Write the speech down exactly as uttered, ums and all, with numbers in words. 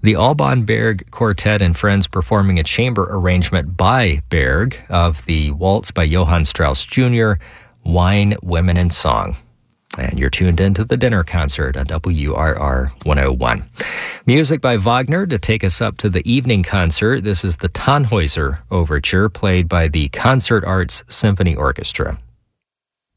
The Alban Berg Quartet and Friends performing a chamber arrangement by Berg of the waltz by Johann Strauss Junior, Wine, Women, and Song. And you're tuned into the dinner concert on W R R one oh one. Music by Wagner to take us up to the evening concert. This is the Tannhäuser Overture, played by the Concert Arts Symphony Orchestra.